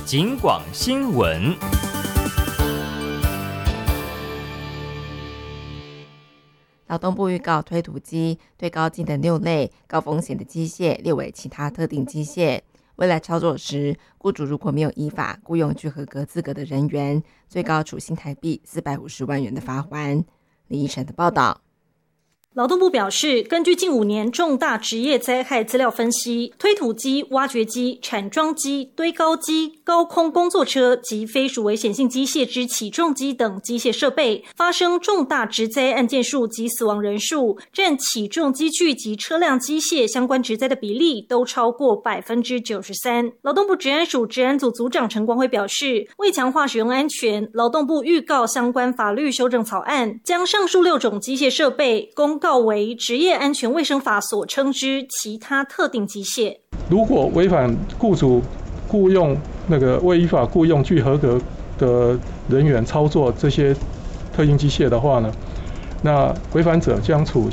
警广新闻。 劳动部预告推土机、推高机等6类高风险的机械列为其他特定机械。未来操作时，雇主如果没有依法雇用具合格资格的人员，最高处新台币450万元的罚锾。李依晨的报道。 劳动部表示，根据近5年重大职业灾害资料分析，推土机、挖掘机、铲桩机、堆高机、高空工作车及非属危险性机械之起重机等机械设备发生重大职灾案件数及死亡人数，占起重机具及车辆机械相关职灾的比例都超过93%。劳动部职安署职安组组长陈光辉表示，为强化使用安全，劳动部预告相关法律修正草案，将上述6种机械设备公告为职业安全卫生法所称之其他特定机械。 如果违反雇主雇用未依法雇用具合格的人员操作这些特定机械的话呢，那违反者将处